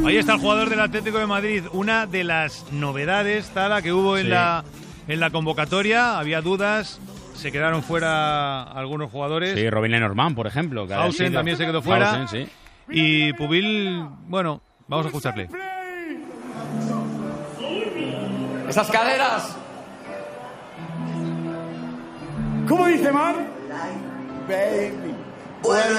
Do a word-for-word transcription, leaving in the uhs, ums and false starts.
Ahí está el jugador del Atlético de Madrid. Una de las novedades, Tala, que hubo en, Sí. la, en la convocatoria. Había dudas, se quedaron fuera algunos jugadores. Sí, Robin Lenormand, por ejemplo. Que había Hausen sido- también se quedó fuera. Hausen, sí. Y Pubil, bueno, vamos a escucharle. Esas caderas. ¿Cómo dice Mar? Baby. Bueno.